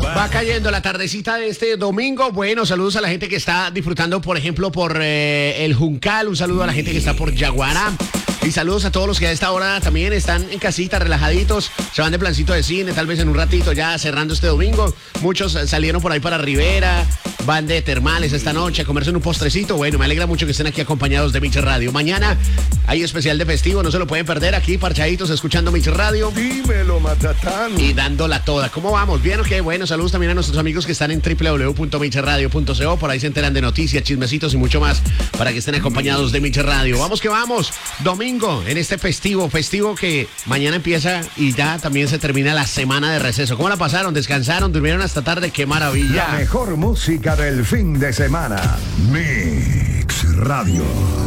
Va cayendo la tardecita de este domingo. Bueno, saludos a la gente que está disfrutando, por ejemplo, por el Juncal. Un saludo a la gente que está por Yaguará. Y saludos a todos los que a esta hora también están en casita, relajaditos. Se van de plancito de cine, tal vez en un ratito ya cerrando este domingo. Muchos salieron por ahí para Rivera, van de termales esta noche a comerse un postrecito. Bueno, me alegra mucho que estén aquí acompañados de Mix Radio. Mañana hay especial de festivo, no se lo pueden perder aquí, parchaditos, escuchando Mix Radio. Dímelo, Matatán. Y dándola toda. ¿Cómo vamos? ¿Bien o qué? Bueno, saludos también a nuestros amigos que están en www.mixradio.co. Por ahí se enteran de noticias, chismecitos y mucho más para que estén acompañados de Mix Radio. Vamos que vamos. Domingo en este festivo que mañana empieza y ya también se termina la semana de receso. ¿Cómo la pasaron? ¿Descansaron? ¿Durmieron hasta tarde? ¡Qué maravilla! La mejor música del fin de semana. Mix Radio.